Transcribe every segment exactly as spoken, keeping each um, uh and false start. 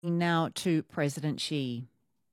Now to President Xi.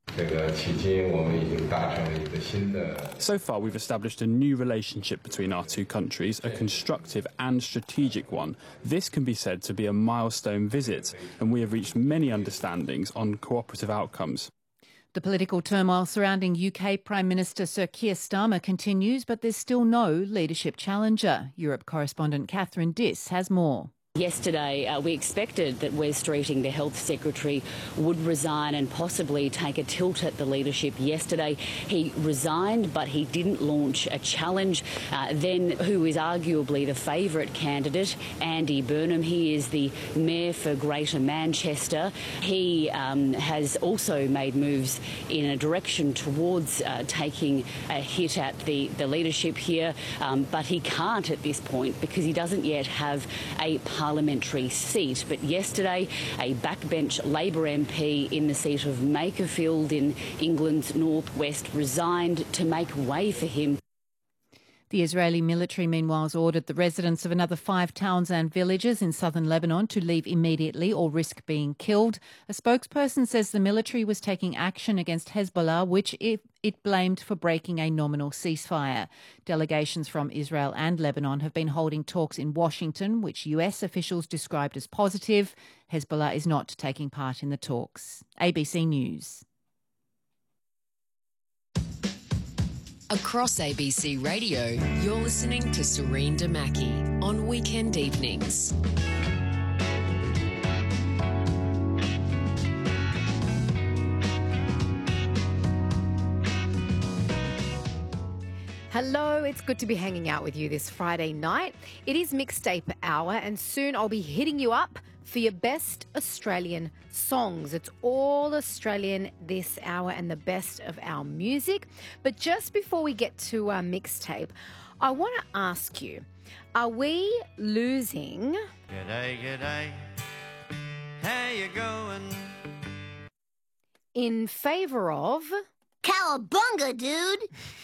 So far, we've established a new relationship between our two countries, a constructive and strategic one. This can be said to be a milestone visit, and we have reached many understandings on cooperative outcomes. The political turmoil surrounding U K Prime Minister Sir Keir Starmer continues, but there's still no leadership challenger. Europe correspondent Catherine Diss has more. Yesterday, uh, we expected that Wes Streeting, the Health Secretary, would resign and possibly take a tilt at the leadership. Yesterday, he resigned, but he didn't launch a challenge. Uh, then, who is arguably the favourite candidate, Andy Burnham. He is the Mayor for Greater Manchester. He um, has also made moves in a direction towards uh, taking a hit at the, the leadership here, um, but he can't at this point because he doesn't yet have a parliamentary seat. But yesterday, a backbench Labor M P in the seat of Makerfield in England's northwest resigned to make way for him. The Israeli military, meanwhile, has ordered the residents of another five towns and villages in southern Lebanon to leave immediately or risk being killed. A spokesperson says the military was taking action against Hezbollah, which it, it blamed for breaking a nominal ceasefire. Delegations from Israel and Lebanon have been holding talks in Washington, which U S officials described as positive. Hezbollah is not taking part in the talks. A B C News. Across A B C Radio, you're listening to Serene Damaki on weekend evenings. Hello, it's good to be hanging out with you this Friday night. It is Mixtape Hour, and soon I'll be hitting you up for your best Australian songs. It's all Australian this hour and the best of our music. But just before we get to our mixtape, I want to ask you, are we losing... G'day, g'day, how you going? ...in favour of... Cowabunga, dude!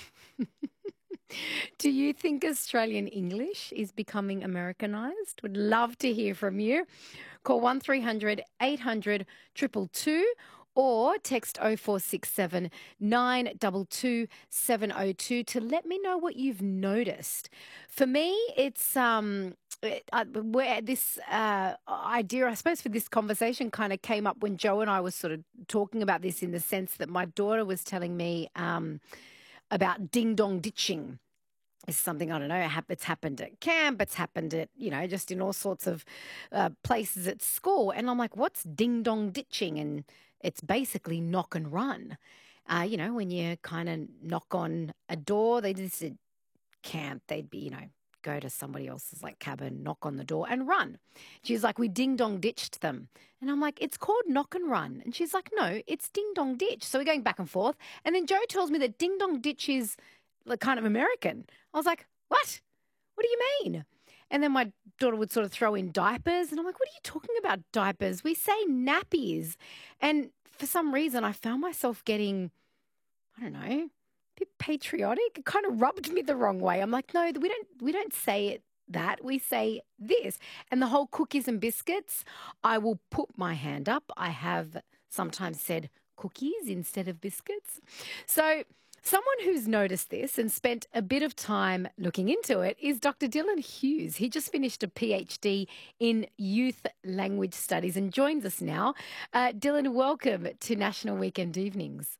Do you think Australian English is becoming Americanised? Would love to hear from you. Call one three hundred eight hundred two two two or text oh four six seven nine two two seven oh two to let me know what you've noticed. For me, it's um, it, uh, where this uh, idea, I suppose, for this conversation kind of came up when Joe and I was sort of talking about this in the sense that my daughter was telling me um, about ding-dong ditching. Is something, I don't know, it's happened at camp, it's happened at, you know, just in all sorts of uh, places at school. And I'm like, what's ding-dong ditching? And it's basically knock and run. Uh, you know, when you kind of knock on a door, they just at camp, they'd be, you know, go to somebody else's like cabin, knock on the door and run. She's like, we ding-dong ditched them. And I'm like, it's called knock and run. And she's like, no, it's ding-dong ditch. So we're going back and forth. And then Joe tells me that ding-dong ditch is like kind of American. I was like, what? What do you mean? And then my daughter would sort of throw in diapers. And I'm like, what are you talking about, diapers? We say nappies. And for some reason, I found myself getting, I don't know, a bit patriotic. It kind of rubbed me the wrong way. I'm like, no, we don't, we don't say it that. We say this. And the whole cookies and biscuits, I will put my hand up. I have sometimes said cookies instead of biscuits. So someone who's noticed this and spent a bit of time looking into it is Doctor Dylan Hughes. He just finished a PhD in youth language studies and joins us now. Uh, Dylan, welcome to National Weekend Evenings.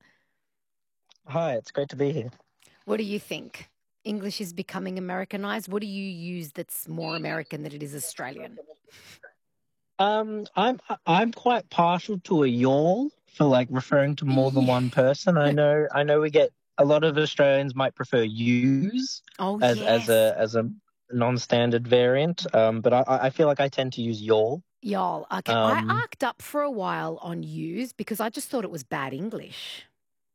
Hi, it's great to be here. What do you think? English is becoming Americanized. What do you use that's more American than it is Australian? Um, I'm I'm quite partial to a yawl for like referring to more than one person. I know I know we get a lot of Australians might prefer use oh, as yes. as a as a non-standard variant. Um, but I I feel like I tend to use yawl. Yawl. Okay, Um, I arced up for a while on use because I just thought it was bad English.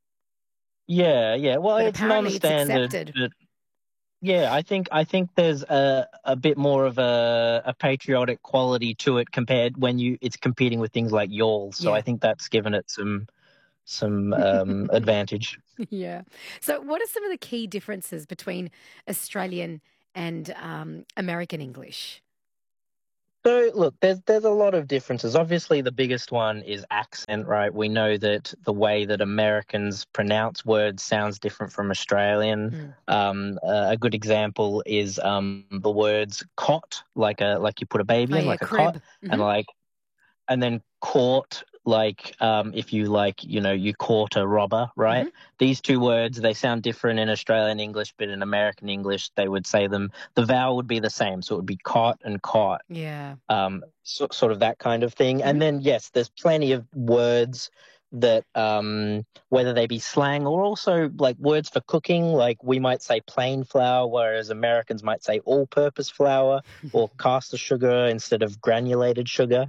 Yeah, yeah. Well, But it's apparently it's non-standard, accepted. but yeah, I think I think there's a a bit more of a, a patriotic quality to it compared when you it's competing with things like yawl. So Yeah. I think that's given it some some um, advantage. Yeah. So what are some of the key differences between Australian and um, American English? So look, there's there's a lot of differences. Obviously, the biggest one is accent, right? We know that the way that Americans pronounce words sounds different from Australian. Mm. Um, uh, a good example is um, the words cot, like a like you put a baby Oh in, yeah, like a cot, crib. and hmm like and then court, like um, if you like, you know, you caught a robber, right? hmm These two words, they sound different in Australian English, but in American English, they would say them. The vowel would be the same, so it would be caught and caught, Yeah. um, so, sort of that kind of thing. hmm And then yes, there's plenty of words that, um, whether they be slang or also like words for cooking, like we might say plain flour, whereas Americans might say all-purpose flour or caster sugar instead of granulated sugar.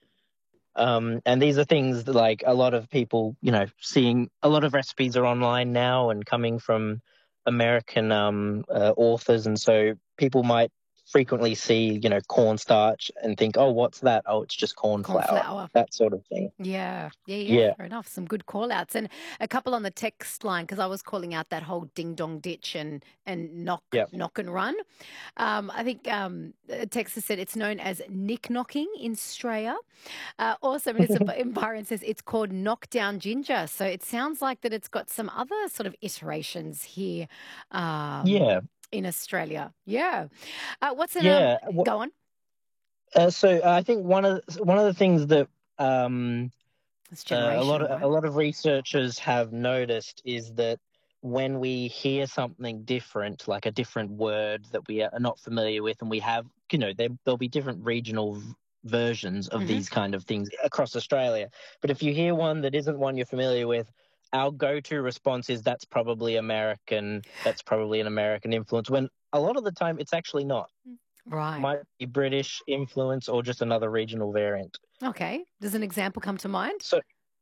Um, and these are things that, like, a lot of people, you know, seeing a lot of recipes are online now and coming from American um, uh, authors. And so people might frequently see, you know, cornstarch and think, oh, what's that? Oh, it's just corn Corn flour, flour. that sort of thing. Yeah, yeah, yeah, Yeah. fair enough. Some good call outs. And a couple on the text line because I was calling out that whole ding dong ditch and and knock Yeah. knock and run. Um, I think um, a texter said it's known as nick knocking in Australia. Uh, also, Minister B- Byron says it's called knockdown ginger. So it sounds like that it's got some other sort of iterations here um, Yeah. in Australia. Yeah. Uh, what's an um? Yeah. Wh- Go on. Uh, so I think one of the, one of the things that um, It's uh, a lot generational, of right? a lot of researchers have noticed is that when we hear something different, like a different word that we are not familiar with, and we have, you know, there, there'll be different regional v- versions of hmm these kind of things across Australia. But if you hear one that isn't one you're familiar with, our go-to response is that's probably American, that's probably an American influence, when a lot of the time it's actually not. Right. Might be British influence or just another regional variant. Okay. Does an example come to mind? So,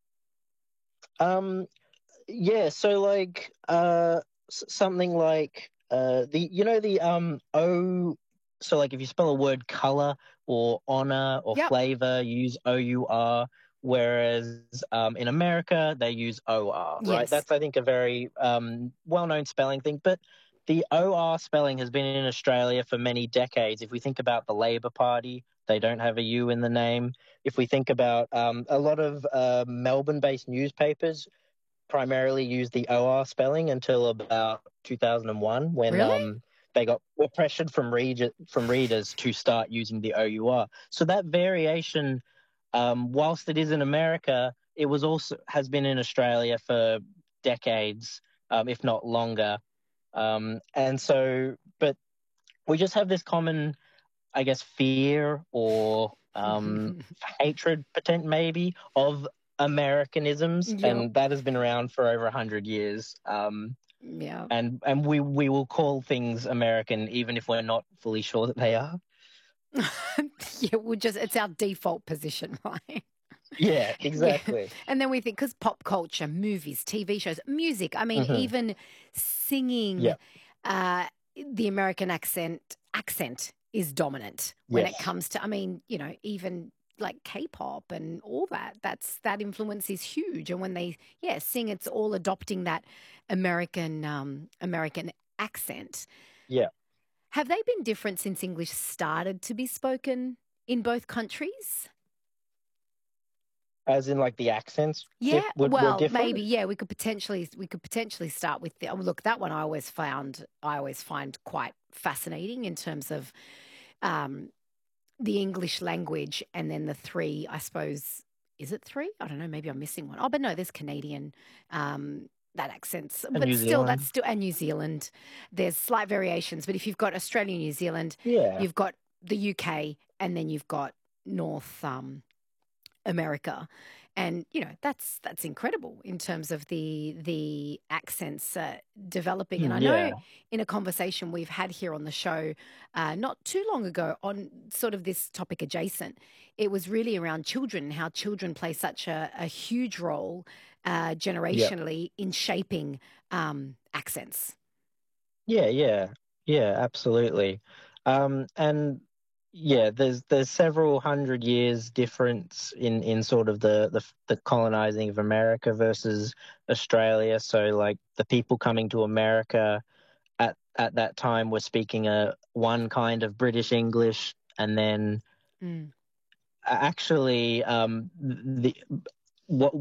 um, yeah, so like uh s- something like uh the you know the um O, so like if you spell a word color or honor or Yep. flavor, you use O U R, whereas um in America they use O R, right? Yes. That's, I think, a very um well-known spelling thing, but the O R spelling has been in Australia for many decades. If we think about the Labor Party, they don't have a U in the name. If we think about um, a lot of uh, Melbourne-based newspapers, primarily used the O R spelling until about two thousand one, when Really? um, they got were pressured from read, from readers to start using the O U R. So that variation, um, whilst it is in America, it was also has been in Australia for decades, um, if not longer. Um, and so, but we just have this common, I guess, fear or um, hatred, potent maybe, of Americanisms, Yep. and that has been around for over a hundred years. Um, Yeah. and and we we will call things American even if we're not fully sure that they are. Yeah, we'll just, it's our default position, right? Yeah, Yeah. exactly. And then we think, because pop culture, movies, T V shows, music, I mean, hmm even singing, Yeah. uh, the American accent accent is dominant when it Yes. comes to, I mean, you know, even like K-pop and all that. That's that influence is huge. And when they, yeah, sing, it's all adopting that American um, American accent. Yeah. Have they been different since English started to be spoken in both countries? As in, like, the accents Yeah, diff- were, were well, different. maybe. Yeah, we could potentially we could potentially start with the, oh, look, that one I always found I always find quite fascinating in terms of um, the English language, and then the three. I suppose, is it three? I don't know. Maybe I'm missing one. Oh, but no, there's Canadian. Um, that accents, And but New still, that's Zealand. still, and New Zealand. There's slight variations, but if you've got Australia, New Zealand, Yeah. you've got the U K, and then you've got North um, America, and you know that's that's incredible in terms of the the accents uh, developing. And I know Yeah. in a conversation we've had here on the show uh, not too long ago on sort of this topic adjacent, it was really around children and how children play such a, a huge role uh, Yeah. generationally in shaping um, accents. Yeah. Yeah. Yeah. Absolutely. Um, and yeah, there's there's several hundred years difference in, in sort of the, the the colonizing of America versus Australia. So like the people coming to America at at that time were speaking a one kind of British English, and then Mm. Actually, um, the what